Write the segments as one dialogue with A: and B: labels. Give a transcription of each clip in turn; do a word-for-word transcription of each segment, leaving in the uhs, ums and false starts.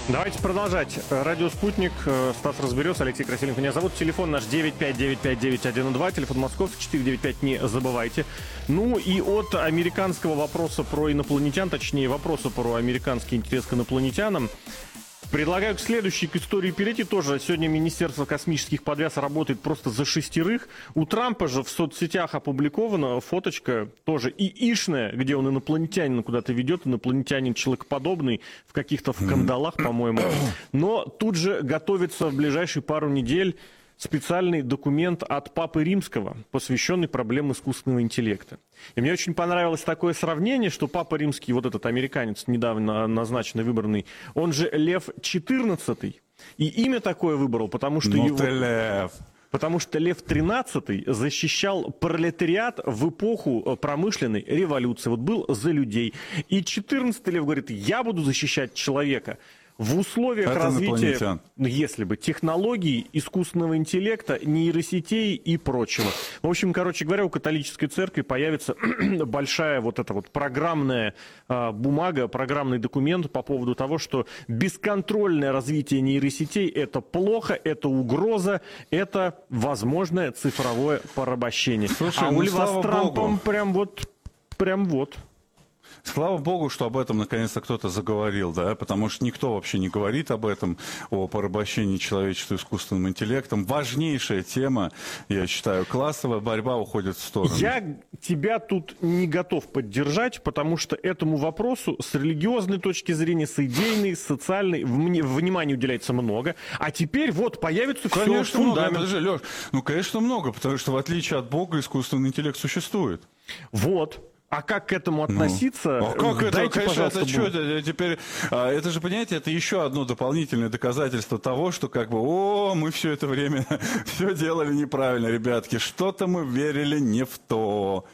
A: Давайте продолжать. Радио «Спутник». Стас разберется, Алексей Красильников меня зовут. Телефон наш девять пять девять пять девять один два. Телефон московский четыре девять пять, не забывайте. Ну и от американского вопроса про инопланетян, точнее вопроса про американский интерес к инопланетянам, предлагаю к следующей к истории перейти. Тоже сегодня Министерство космических подвяз работает просто за шестерых. У Трампа же в соцсетях опубликована фоточка тоже ИИшная, где он инопланетянина куда-то ведет. Инопланетянин человекоподобный, в каких-то в кандалах, по-моему. Но тут же готовится в ближайшие пару недель специальный документ от Папы Римского, посвященный проблемам искусственного интеллекта. И мне очень понравилось такое сравнение, что Папа Римский, вот этот американец, недавно назначенный, выбранный, он же Лев четырнадцатый. И имя такое выбрал, потому что
B: ну
A: его...
B: ты лев.
A: Потому что Лев тринадцатый защищал пролетариат в эпоху промышленной революции. Вот был за людей. И четырнадцатый Лев говорит, я буду защищать человека в условиях
B: Это
A: развития, если бы, технологий, искусственного интеллекта, нейросетей и прочего. В общем, короче говоря, у католической церкви появится большая вот эта вот программная э, бумага, программный документ по поводу того, что бесконтрольное развитие нейросетей — это плохо, это угроза, это возможное цифровое порабощение.
B: Слушай,
A: а
B: ну,
A: у Льва с Трампом
B: Богу.
A: прям вот, прям вот.
B: Слава богу, что об этом наконец-то кто-то заговорил, да, потому что никто вообще не говорит об этом, о порабощении человечества искусственным интеллектом. Важнейшая тема, я считаю, классовая борьба уходит в сторону.
A: Я тебя тут не готов поддержать, потому что этому вопросу с религиозной точки зрения, с идейной, с социальной, внимания уделяется много, а теперь вот появится все
B: Конечно, много,
A: фундамент.
B: подожди, Леш, ну, конечно, много, потому что в отличие от Бога искусственный интеллект существует.
A: Вот. А как к этому относиться?
B: Ну, а как это?
A: Дайте,
B: Конечно, это
A: бу-
B: что? Это теперь, а, это же, понимаете, это еще одно дополнительное доказательство того, что как бы, о, мы все это время все делали неправильно, ребятки, что-то мы верили не в то.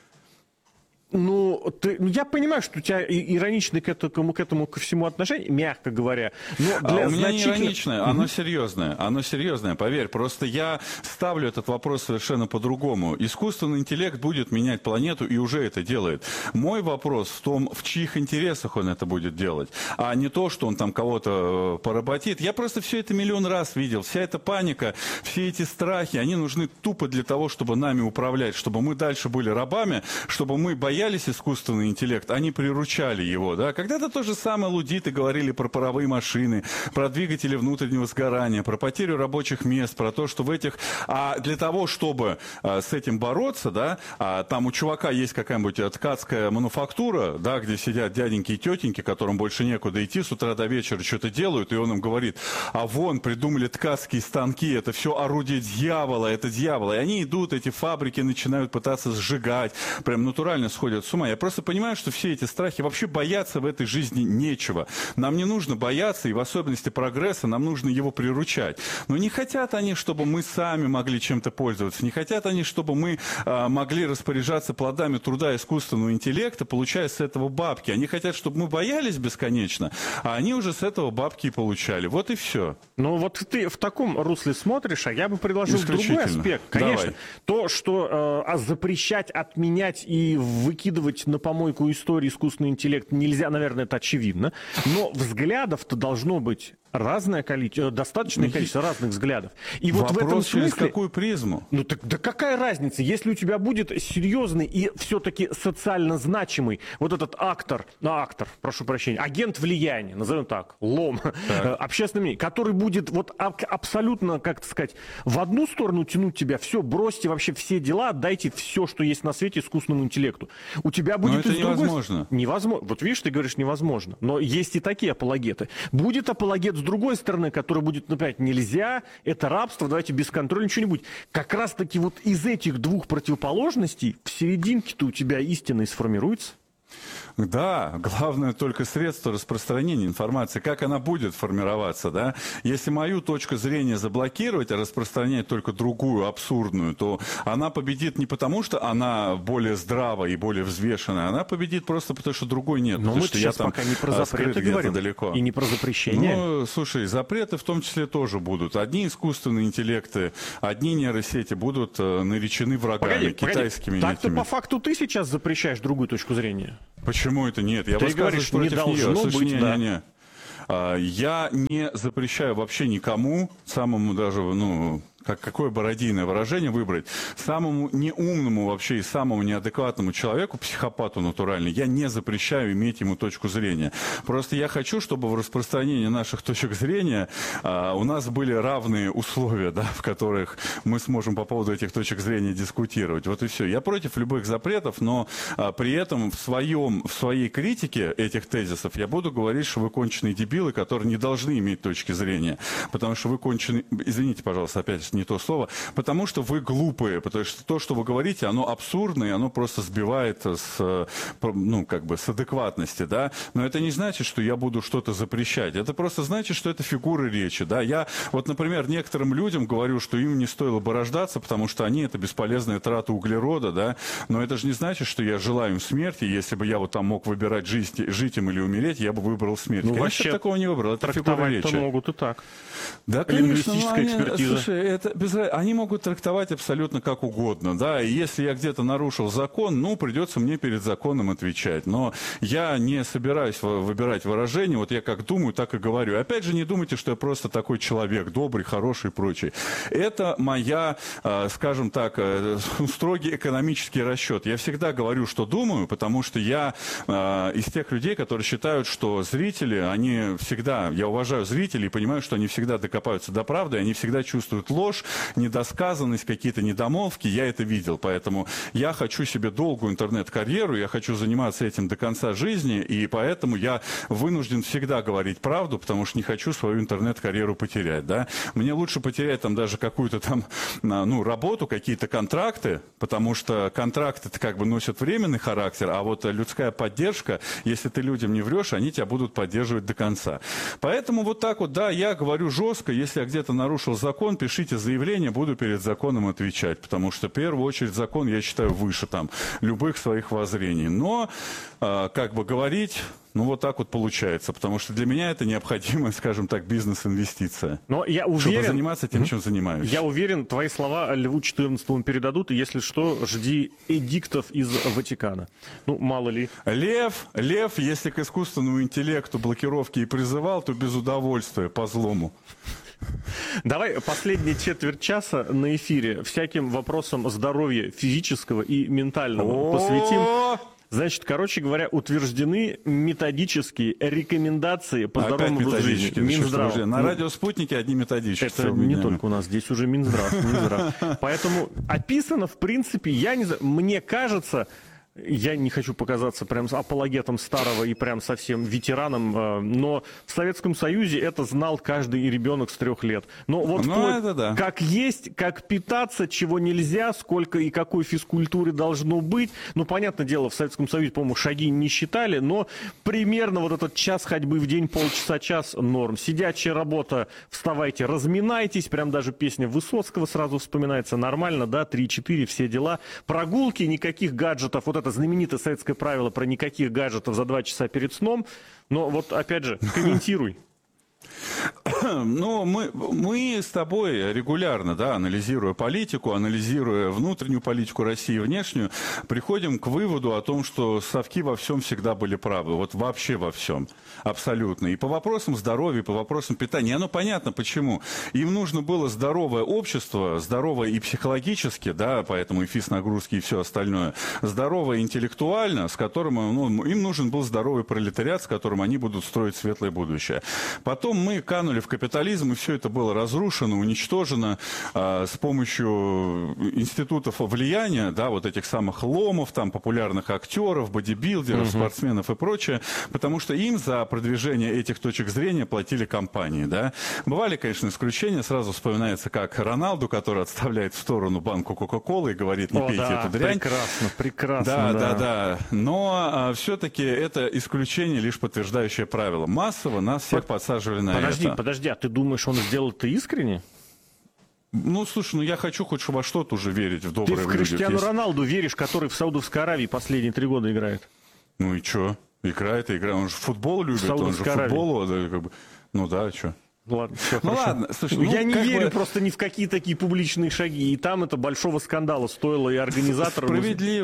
A: Ну, ты, ну, я понимаю, что у тебя и- ироничное к этому, к этому ко всему отношение, мягко говоря. Но для
B: А у меня не
A: значительно-
B: ироничное, оно серьезное, оно серьезное, поверь. Просто я ставлю этот вопрос совершенно по-другому. Искусственный интеллект будет менять планету и уже это делает. Мой вопрос в том, в чьих интересах он это будет делать, а не то, что он там кого-то э, поработит. Я просто все это миллион раз видел. Вся эта паника, все эти страхи, они нужны тупо для того, чтобы нами управлять, чтобы мы дальше были рабами, чтобы мы боялись боялись искусственный интеллект, они приручали его, да. Когда-то то же самое лудиты говорили про паровые машины, про двигатели внутреннего сгорания, про потерю рабочих мест, про то, что в этих... А для того, чтобы а, с этим бороться, да, а, там у чувака есть какая-нибудь ткацкая мануфактура, да, где сидят дяденьки и тетеньки, которым больше некуда идти, с утра до вечера что-то делают, и он им говорит, а вон, придумали ткацкие станки, это все орудие дьявола, это дьявол. И они идут, эти фабрики начинают пытаться сжигать, прям натурально сходят с ума. Я просто понимаю, что все эти страхи, вообще бояться в этой жизни нечего. Нам не нужно бояться, и в особенности прогресса, нам нужно его приручать. Но не хотят они, чтобы мы сами могли чем-то пользоваться, не хотят они, чтобы мы а, могли распоряжаться плодами труда искусственного интеллекта, получая с этого бабки. Они хотят, чтобы мы боялись бесконечно, а они уже с этого бабки и получали. Вот и все.
A: Ну вот ты в таком русле смотришь, а я бы предложил другой аспект. Конечно,
B: Давай.
A: то, что э, запрещать, отменять и выкидывать на помойку истории искусственный интеллект нельзя, наверное, это очевидно. Но взглядов-то должно быть разное количество, достаточное количество разных взглядов. И вот
B: Вопрос,
A: в этом смысле...
B: через какую призму?
A: Ну так да какая разница, если у тебя будет серьезный и все-таки социально значимый вот этот актор, ну актор, прошу прощения, агент влияния, назовем так, лом, общественное мнение, который будет вот аб- абсолютно, как сказать, в одну сторону тянуть тебя, все, бросьте вообще все дела, отдайте все, что есть на свете искусственному интеллекту. У тебя будет
B: это
A: и с другой...
B: невозможно.
A: Невозможно. Вот видишь, ты говоришь невозможно, но есть и такие апологеты. Будет апологет с другой стороны, который будет, например, нельзя, это рабство, давайте без контроля, ничего не будет. Как раз-таки вот из этих двух противоположностей в серединке-то у тебя истина и сформируется.
B: Да, главное только средство распространения информации, как она будет формироваться, да. Если мою точку зрения заблокировать, а распространять только другую, абсурдную, то она победит не потому, что она более здравая и более взвешенная, она победит просто потому, что другой нет.
A: Но мы
B: что
A: сейчас
B: я там
A: пока не про запреты говорим,
B: далеко.
A: И не про запрещение.
B: Ну, слушай, запреты в том числе тоже будут. Одни искусственные интеллекты, одни нейросети будут э, наречены врагами,
A: Погоди,
B: китайскими.
A: погоди. Так-то
B: этими.
A: по факту ты сейчас запрещаешь другую точку зрения.
B: Почему это нет? Я
A: Ты
B: высказываюсь
A: говоришь, не
B: против
A: должно
B: нее. Слушай,
A: быть,
B: не,
A: да.
B: не, не. Я не запрещаю вообще никому, самому даже, ну, как, какое бородийное выражение выбрать, самому неумному вообще и самому неадекватному человеку, психопату натурально, я не запрещаю иметь ему точку зрения. Просто я хочу, чтобы в распространении наших точек зрения а, у нас были равные условия, да, в которых мы сможем по поводу этих точек зрения дискутировать. Вот и все. Я против любых запретов, но а, при этом в, своем, в своей критике этих тезисов я буду говорить, что вы конченые дебилы, которые не должны иметь точки зрения. Потому что вы конченые... Извините, пожалуйста, опять не то слово, потому что вы глупые, потому что то, что вы говорите, оно абсурдное, оно просто сбивает с, ну, как бы, с адекватности, да, но это не значит, что я буду что-то запрещать, это просто значит, что это фигуры речи, да, я, вот, например, некоторым людям говорю, что им не стоило бы рождаться, потому что они, это бесполезная трата углерода, да, но это же не значит, что я желаю им смерти, если бы я вот там мог выбирать жить, жить им или умереть, я бы выбрал смерть.
A: Ну,
B: конечно, я такого не выбрал, это фигуры речи.
A: Могут и так.
B: Да, конечно,
A: лингвистическая
B: они,
A: экспертиза.
B: Слушай, это без, они могут трактовать абсолютно как угодно, да, и если я где-то нарушил закон, ну, придется мне перед законом отвечать, но я не собираюсь выбирать выражения, вот я как думаю, так и говорю. И опять же, не думайте, что я просто такой человек, добрый, хороший и прочий. Это моя, скажем так, строгий экономический расчет. Я всегда говорю, что думаю, потому что я из тех людей, которые считают, что зрители, они всегда, я уважаю зрителей и понимаю, что они всегда докопаются до правды, они всегда чувствуют ложь, недосказанность, какие-то недомолвки, я это видел, поэтому я хочу себе долгую интернет-карьеру, я хочу заниматься этим до конца жизни, и поэтому я вынужден всегда говорить правду, потому что не хочу свою интернет-карьеру потерять, да. Мне лучше потерять там даже какую-то там, ну, работу, какие-то контракты, потому что контракты-то как бы носят временный характер, а вот людская поддержка, если ты людям не врешь, они тебя будут поддерживать до конца. Поэтому вот так вот, да, я говорю жестко, если я где-то нарушил закон, пишите заявление, буду перед законом отвечать, потому что в первую очередь закон, я считаю, выше там любых своих воззрений. Но, э, как бы говорить, ну вот так вот получается, потому что для меня это необходимая, скажем так, бизнес-инвестиция. Но я уверен, чтобы заниматься тем, чем занимаюсь.
A: Я уверен, твои слова Льву четырнадцатому передадут, и если что, жди эдиктов из Ватикана. Ну, мало ли.
B: Лев, Лев, если к искусственному интеллекту блокировки и призывал, то без удовольствия, по злому.
A: Давай последние четверть часа на эфире всяким вопросам здоровья физического и ментального посвятим. Значит, короче говоря, утверждены методические рекомендации по здоровому образу жизни.
B: Минздрав. На радио «Спутники» одни методички.
A: Это не только у нас, здесь уже Минздрав. Минздрав. Поэтому описано, в принципе, я не знаю, мне кажется... Я не хочу показаться прям апологетом старого и прям совсем ветераном, но в Советском Союзе это знал каждый ребенок с трех лет. Но вот
B: ну,
A: вплоть,
B: это да.
A: как есть, как питаться, чего нельзя, сколько и какой физкультуры должно быть. Ну, понятное дело, в Советском Союзе, по-моему, шаги не считали, но примерно вот этот час ходьбы в день, полчаса-час норм. Сидячая работа, вставайте, разминайтесь, прям даже песня Высоцкого сразу вспоминается, нормально, да, три-четыре, все дела. Прогулки, никаких гаджетов, вот это знаменитое советское правило про никаких гаджетов за два часа перед сном. Но вот, опять же, комментируй.
B: Ну, мы, мы с тобой регулярно, да, анализируя политику, анализируя внутреннюю политику России и внешнюю, приходим к выводу о том, что совки во всем всегда были правы. Вот вообще во всем. Абсолютно. И по вопросам здоровья, и по вопросам питания. Оно понятно, почему. Им нужно было здоровое общество, здоровое и психологически, да, поэтому и физнагрузки, и все остальное. Здоровое интеллектуально, с которым, ну, им нужен был здоровый пролетариат, с которым они будут строить светлое будущее. Потом мы канули в капитализм, и все это было разрушено, уничтожено а, с помощью институтов влияния, да, вот этих самых ломов, там, популярных актеров, бодибилдеров, угу. спортсменов и прочее, потому что им за продвижение этих точек зрения платили компании, да. Бывали, конечно, исключения, сразу вспоминается, как Роналду, который отставляет в сторону банку Кока-Колы и говорит, не
A: О,
B: пейте
A: да,
B: эту дрянь.
A: прекрасно, прекрасно.
B: Да,
A: да,
B: да, да. Но а, все-таки это исключение, лишь подтверждающее правило. Массово нас всех подсаживали на
A: подожди,
B: это.
A: Подожди, а ты думаешь, он сделал это искренне?
B: Ну, слушай, ну я хочу хоть во что-то уже верить в доброе.
A: Ты в Криштиану есть... Роналду веришь, который в Саудовской Аравии последние три года играет?
B: Ну и что? Играет и играет. Он же футбол любит, он же футбол, да, как бы... ну да, что?
A: Ладно, все,
B: ну
A: хорошо.
B: ладно, слушай, ну,
A: я не верю
B: бы...
A: просто ни в какие такие публичные шаги. И там это большого скандала стоило и организаторам.
B: Справедливо.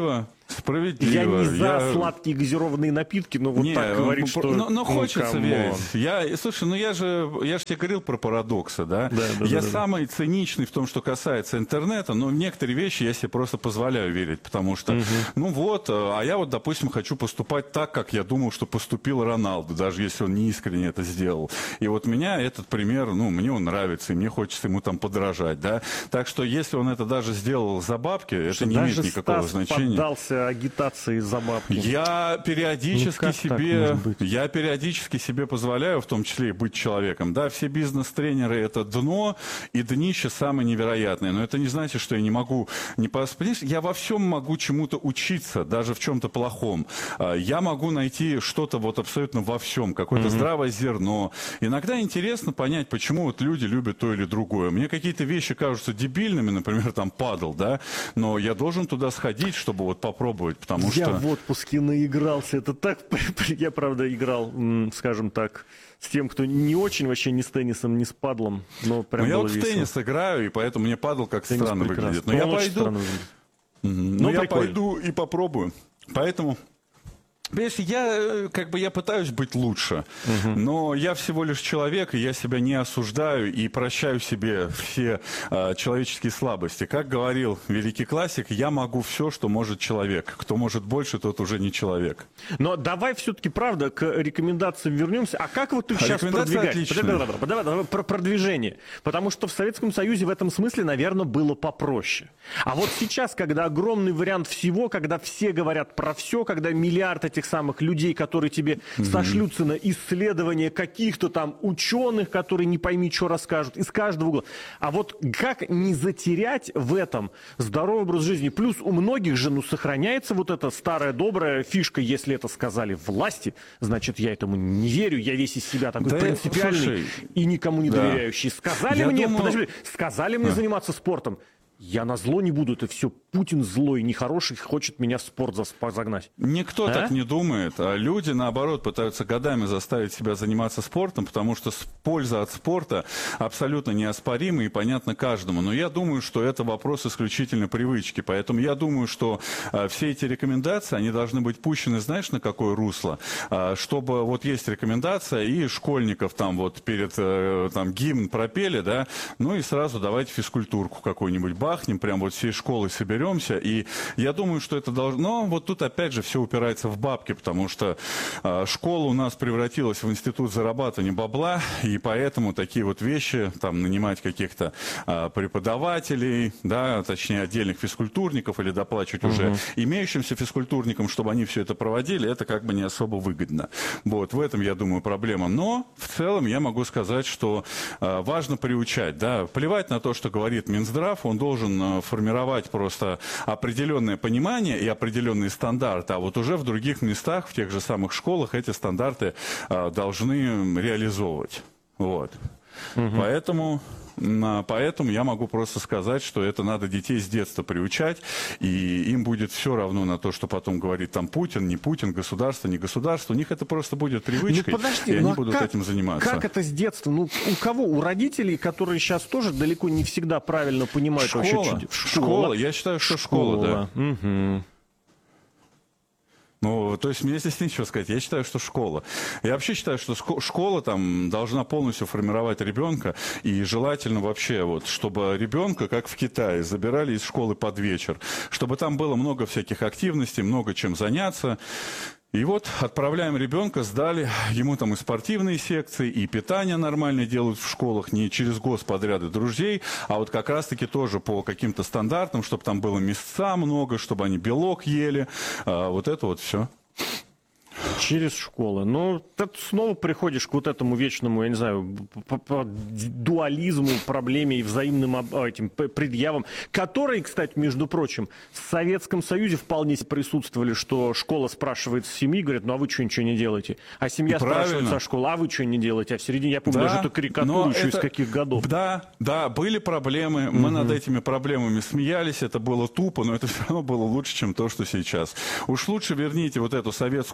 B: Справедливо.
A: Я не за
B: я...
A: сладкие газированные напитки, но вот
B: не,
A: так говорить, что...
B: Но, но хочется
A: ну,
B: верить. Я, слушай, ну я же, я же тебе говорил про парадоксы, да?
A: Да, да,
B: я
A: да,
B: самый да. циничный в том, что касается интернета, но в некоторые вещи я себе просто позволяю верить, потому что, угу. ну вот, а я вот, допустим, хочу поступать так, как я думал, что поступил Роналду, даже если он не искренне это сделал. И вот меня этот пример, ну, мне он нравится, и мне хочется ему там подражать, да? Так что, если он это даже сделал за бабки, это не имеет никакого
A: Стас
B: значения.
A: Поддался агитации за бабки.
B: Я периодически
A: ну,
B: себе, я периодически себе позволяю, в том числе и быть человеком. Да, все бизнес-тренеры это дно и днище самое невероятное. Но это не значит, что я не могу не поспать. Я во всем могу чему-то учиться, даже в чем-то плохом. Я могу найти что-то вот абсолютно во всем, какое-то mm-hmm. здравое зерно. Иногда интересно понять, почему вот люди любят то или другое. Мне какие-то вещи кажутся дебильными, например, там падал, да, но я должен туда сходить, чтобы вот попробовать, потому
A: я
B: что...
A: Я в отпуске наигрался, это так... Я, правда, играл, скажем так, с тем, кто не очень вообще ни с теннисом, ни с падлом, но прям
B: ну, я
A: было
B: вот
A: весело.
B: в теннис играю, и поэтому мне падл как
A: теннис
B: странно
A: прекрасно.
B: выглядит. Но
A: ну,
B: я пойду...
A: Угу.
B: Но я
A: прикольно.
B: пойду и попробую. Поэтому... Понимаешь, я, как бы, я пытаюсь быть лучше, угу. но я всего лишь человек, и я себя не осуждаю и прощаю себе все э, человеческие слабости. Как говорил великий классик, я могу все, что может человек. Кто может больше, тот уже не человек.
A: Но давай все-таки, правда, к рекомендациям вернемся. А как вот ты сейчас продвигаешь? Давай, давай, про продвижение. Потому что в Советском Союзе в этом смысле, наверное, было попроще. А вот сейчас, когда огромный вариант всего, когда все говорят про все, когда миллиард этих самых людей, которые тебе mm-hmm. сошлются на исследования каких-то там ученых, которые не пойми, что расскажут, из каждого угла. А вот как не затерять в этом здоровый образ жизни? Плюс у многих же, ну, сохраняется вот эта старая добрая фишка, если это сказали власти, значит, я этому не верю, я весь из себя такой да, принципиальный слушай, и никому не да. доверяющий. Сказали я мне, думал... подожди, сказали мне а. заниматься спортом. Я на зло не буду, это все Путин злой, нехороший, хочет меня в спорт загнать.
B: Никто
A: а?
B: так не думает. А люди, наоборот, пытаются годами заставить себя заниматься спортом, потому что польза от спорта абсолютно неоспорима и понятна каждому. Но я думаю, что это вопрос исключительно привычки. Поэтому я думаю, что а, все эти рекомендации, они должны быть пущены, знаешь, на какое русло? А, чтобы вот есть рекомендация, и школьников там вот перед а, там, гимн пропели, да, ну и сразу давайте физкультурку какую-нибудь бахнем, прям вот всей школой соберемся, и я думаю, что это должно... Но вот тут опять же все упирается в бабки, потому что э, школа у нас превратилась в институт зарабатывания бабла, и поэтому такие вот вещи, там, нанимать каких-то э, преподавателей, да, точнее, отдельных физкультурников или доплачивать угу. уже имеющимся физкультурникам, чтобы они все это проводили, это как бы не особо выгодно. Вот, в этом, я думаю, проблема. Но в целом я могу сказать, что э, важно приучать, да, плевать на то, что говорит Минздрав, он должен должен формировать просто определенное понимание и определенные стандарты, а вот уже в других местах, в тех же самых школах эти стандарты а, должны реализовывать. Вот. Угу. Поэтому... Поэтому я могу просто сказать, что это надо детей с детства приучать, и им будет все равно на то, что потом говорит там Путин, не Путин, государство, не государство. У них это просто будет привычкой, ну, подожди, и они ну, будут как, этим заниматься.
A: Как это с детства? Ну, у кого? У родителей, которые сейчас тоже далеко не всегда правильно понимают.
B: Школа.
A: Вообще,
B: школа. школа. Я считаю, что школа, школа да.
A: Угу.
B: Ну, то есть мне здесь нечего сказать. Я считаю, что школа. Я вообще считаю, что школа там должна полностью формировать ребенка. И желательно вообще, вот, чтобы ребенка, как в Китае, забирали из школы под вечер. Чтобы там было много всяких активностей, много чем заняться. И вот отправляем ребенка, сдали, ему там и спортивные секции, и питание нормальное делают в школах, не через господряды друзей, а вот как раз-таки тоже по каким-то стандартам, чтобы там было мясца много, чтобы они белок ели, а вот это вот все.
A: Через школы. Но ты снова приходишь к вот этому вечному, я не знаю, дуализму, проблеме и взаимным этим предъявам, которые, кстати, между прочим, в Советском Союзе вполне присутствовали, что школа спрашивает с семьи, говорит, ну а вы что, ничего не делаете? А семья спрашивает со школы, а вы что не делаете? А в середине, я помню, да, даже эту карикатуру еще это... из каких годов. Да,
B: да, были проблемы, мы угу. над этими проблемами смеялись, это было тупо, но это все равно было лучше, чем то, что сейчас. Уж лучше верните вот эту советскую школу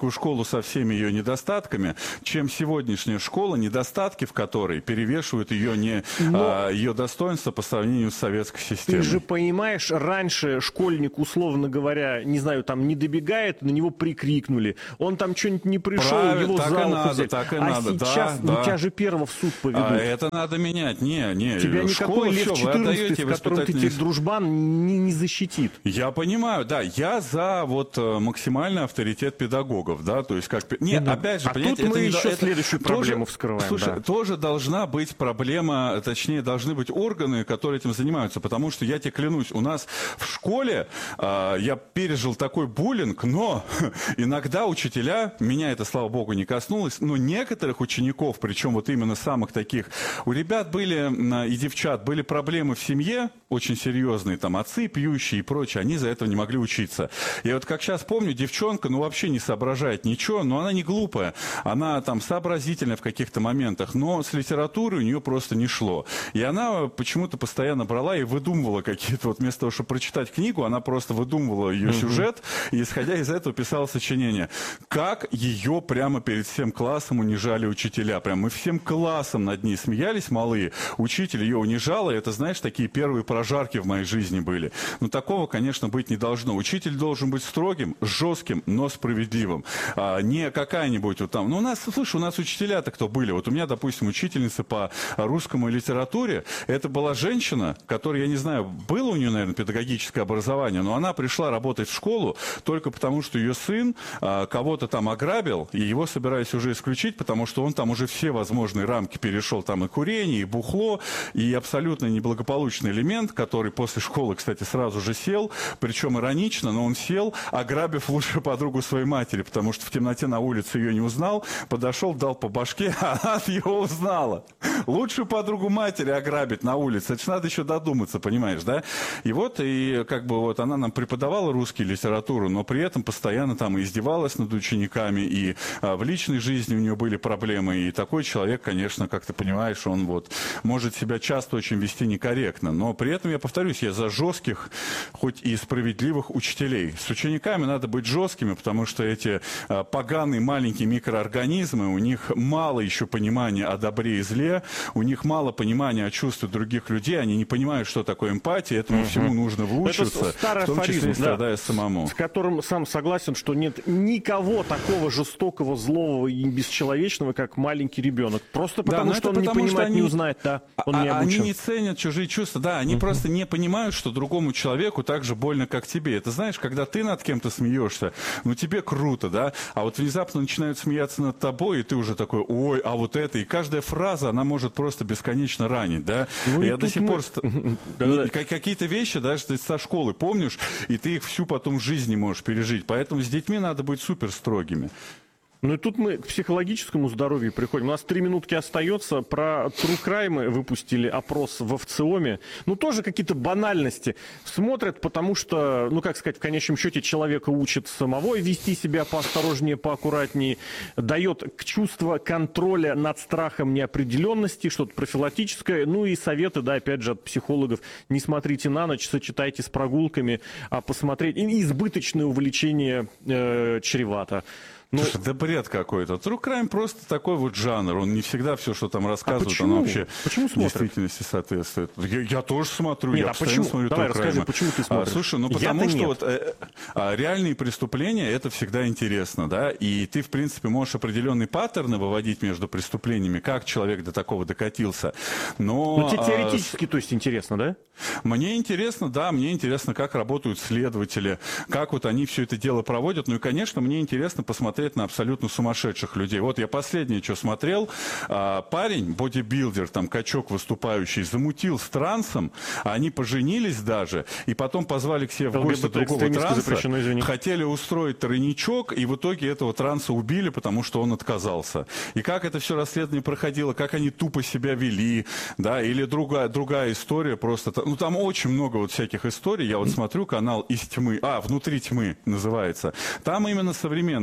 B: со всеми ее недостатками, чем сегодняшняя школа, недостатки в которой перевешивают ее, не, а, ее достоинство по сравнению с советской системой.
A: Ты же понимаешь, раньше школьник, условно говоря, не знаю, там не добегает, на него прикрикнули, он там что-нибудь не пришел,
B: Правильно,
A: его
B: так
A: за
B: и
A: ухо
B: надо,
A: взяли.
B: так и
A: а
B: надо.
A: сейчас
B: Да,
A: ну,
B: да.
A: тебя же первого в суд поведут.
B: А это надо менять. Не, не.
A: Тебя
B: Школа,
A: никакой Лев
B: все, вы
A: четырнадцатый,
B: отдаете
A: с которым ты
B: воспитательный-
A: тех дружбан, не, не защитит.
B: Я понимаю, да, я за вот э, максимальный авторитет педагогов, да, то есть как... пе- Нет,
A: Ну,
B: опять же,
A: а
B: понимаете,
A: тут мы
B: это не
A: еще
B: до- это
A: следующую
B: тоже-
A: проблему вскрываем,
B: Слушай,
A: да.
B: тоже должна быть проблема, точнее, должны быть органы, которые этим занимаются, потому что я тебе клянусь, у нас в школе э, я пережил такой буллинг, но иногда учителя, меня это, слава богу, не коснулось, но некоторых учеников, причем вот именно самых таких, у ребят были, э, и девчат, были проблемы в семье, очень серьезные, там, отцы пьющие и прочее, они из-за этого не могли учиться. Я вот как сейчас помню, девчонка, ну, вообще не соображает ничего, но она не глупая, она там сообразительная в каких-то моментах, но с литературой у нее просто не шло. И она почему-то постоянно брала и выдумывала какие-то, вот вместо того, чтобы прочитать книгу, она просто выдумывала ее сюжет, и исходя из этого писала сочинение. Как ее прямо перед всем классом унижали учителя, прям мы всем классом над ней смеялись, малые, учитель ее унижал, и это, знаешь, такие первые прожарки в моей жизни были. Но такого, конечно, быть не должно. Учитель должен быть строгим, жестким, но справедливым. А, не какая-нибудь вот там... Ну, у нас, слушай, у нас учителя-то кто были? Вот у меня, допустим, учительница по русскому и литературе, это была женщина, которая, я не знаю, было у нее, наверное, педагогическое образование, но она пришла работать в школу только потому, что ее сын а, кого-то там ограбил, и его собирались уже исключить, потому что он там уже все возможные рамки перешел, там и курение, и бухло, и абсолютно неблагополучный элемент, который после школы, кстати, сразу же сел, причем иронично, но он сел, ограбив лучшую подругу своей матери, потому что в темноте на улице ее не узнал, подошел, дал по башке, а она его узнала. Лучшую подругу матери ограбить на улице, это ж надо еще додуматься, понимаешь, да? И вот, и как бы вот она нам преподавала русский литературу, но при этом постоянно там и издевалась над учениками, и а, в личной жизни у нее были проблемы, и такой человек, конечно, как ты понимаешь, он вот может себя часто очень вести некорректно, но при этом, я повторюсь, я за жестких, хоть и справедливых учителей. С учениками надо быть жесткими, потому что эти а, поганые маленькие микроорганизмы, у них мало еще понимания о добре и зле, у них мало понимания о чувстве других людей, они не понимают, что такое эмпатия, этому угу. всему нужно выучиться,
A: это старый
B: в том числе
A: афоризм,
B: страдая
A: да,
B: самому.
A: С которым сам согласен, что нет никого такого жестокого, злого и бесчеловечного, как маленький ребенок. Просто потому,
B: да,
A: что он
B: потому,
A: не понимает,
B: они,
A: не узнает, да, он
B: а,
A: не обучен.
B: Они не ценят чужие чувства, да, они угу. просто не понимают, что другому человеку так же больно, как тебе. Это знаешь, когда ты над кем-то смеешься, ну тебе круто, да, а вот внезапно начинают смеяться над тобой, и ты уже такой, ой, а вот это, и каждая фраза, она может просто бесконечно ранить, да. Ну, я до сих мы... пор... Какие-то вещи, даже ты со школы помнишь, и ты их всю потом в жизни можешь пережить. Поэтому с детьми надо быть супер строгими.
A: Ну и тут мы к психологическому здоровью приходим. У нас три минутки остается. Про True Crime выпустили опрос в ВЦИОМе. Ну тоже какие-то банальности. Смотрят, потому что, ну как сказать, в конечном счете человека учат самого вести себя поосторожнее, поаккуратнее. Дает чувство контроля над страхом неопределенности, что-то профилактическое. Ну и советы, да, опять же, от психологов. Не смотрите на ночь, сочетайте с прогулками, а посмотреть. И избыточное увлечение э, чревато.
B: Ну, слушай, да бред какой-то. True Crime просто такой вот жанр. Он не всегда все, что там рассказывают,
A: а
B: оно вообще
A: почему
B: действительности соответствует. Я, я тоже смотрю,
A: Нет,
B: я
A: а
B: постоянно
A: почему?
B: смотрю
A: Давай,
B: True
A: расскажи,
B: Crime.
A: почему ты смотришь?
B: А, слушай, ну потому
A: Я-то
B: что
A: нет.
B: вот, э, а, реальные преступления, это всегда интересно, да, и ты, в принципе, можешь определенные паттерны выводить между преступлениями, как человек до такого докатился. Но,
A: ну тебе теоретически,
B: а,
A: то есть, интересно, да?
B: Мне интересно, да, мне интересно, как работают следователи, как вот они все это дело проводят. Ну и, конечно, мне интересно посмотреть на абсолютно сумасшедших людей. Вот я последнее, что смотрел, а, парень, бодибилдер, там, качок выступающий, замутил с трансом, они поженились даже, и потом позвали к себе в гости другого транса, хотели устроить тройничок, и в итоге этого транса убили, потому что он отказался. И как это все расследование проходило, как они тупо себя вели, да, или другая, другая история просто... Ну, там очень много вот всяких историй. Я вот смотрю канал «Из тьмы», а, «Внутри тьмы» называется. Там именно современные преступления.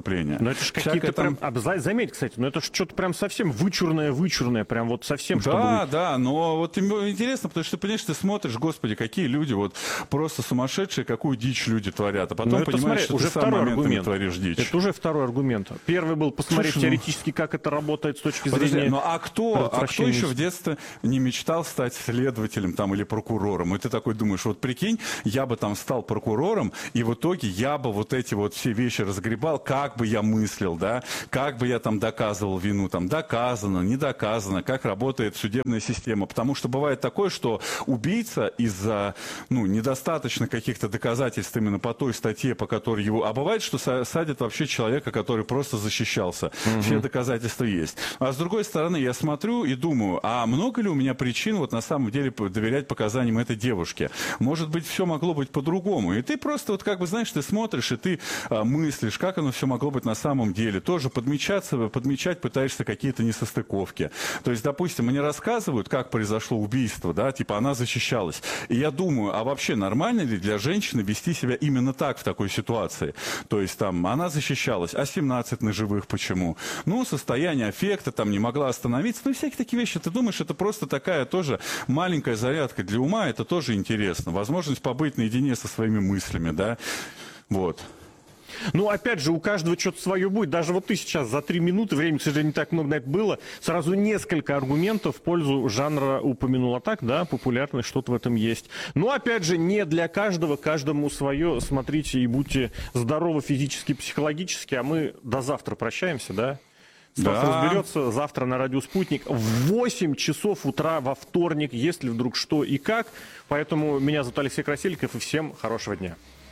B: преступления.
A: Но это же какие-то
B: там...
A: прям... А, заметь, кстати, но это же что-то прям совсем вычурное-вычурное, прям вот совсем, чтобы...
B: Да, да, но вот интересно, потому что, ты понимаешь, ты смотришь, господи, какие люди вот просто сумасшедшие, какую дичь люди творят, а потом
A: это,
B: понимаешь,
A: смотри,
B: что
A: уже
B: ты сам моментами
A: аргумент.
B: творишь дичь.
A: Это уже второй аргумент. Первый был посмотреть
B: Слушай,
A: теоретически, ну... как это работает с точки
B: Подожди,
A: зрения...
B: Ну а кто, а кто еще в детстве не мечтал стать следователем там или прокурором? И ты такой думаешь, вот прикинь, я бы там стал прокурором, и в итоге я бы вот эти вот все вещи разгребал, как бы я мыслил, да, как бы я там доказывал вину, там доказано, не доказано, как работает судебная система. Потому что бывает такое, что убийца из-за, ну, недостаточно каких-то доказательств именно по той статье, по которой его... А бывает, что садят вообще человека, который просто защищался. Угу. Все доказательства есть. А с другой стороны, я смотрю и думаю, а много ли у меня причин вот на самом деле доверять показаниям этой девушки? Может быть, все могло быть по-другому. И ты просто вот как бы, знаешь, ты смотришь, и ты а, мыслишь, как оно все могло быть на самом деле. Тоже подмечаться, подмечать пытаешься какие-то несостыковки. То есть, допустим, мне рассказывают, как произошло убийство, да, типа она защищалась. И я думаю, а вообще нормально ли для женщины вести себя именно так в такой ситуации? То есть там она защищалась, а семнадцать ножевых почему? Ну, состояние аффекта, там не могла остановиться. Ну, всякие такие вещи. Ты думаешь, это просто такая тоже маленькая зарядка для ума, это тоже интересно. Возможность побыть наедине со своими мыслями, да, вот.
A: Ну, опять же, у каждого что-то свое будет. Даже вот ты сейчас за три минуты, времени, к сожалению, не так много на это было, сразу несколько аргументов в пользу жанра упомянула так, да, популярность, что-то в этом есть. Но, опять же, не для каждого, каждому свое. Смотрите и будьте здоровы физически, психологически, а мы до завтра прощаемся, да? Стас да. разберется завтра на радио «Спутник» в восемь часов утра во вторник, если вдруг что и как. Поэтому меня зовут Алексей Красильников, и всем хорошего дня.